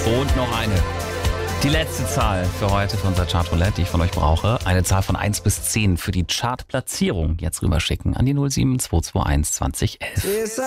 Und noch eine. Die letzte Zahl für heute für unser Chartroulette, die ich von euch brauche. Eine Zahl von 1 bis 10 für die Chartplatzierung. Jetzt rüberschicken an die 07221 2011.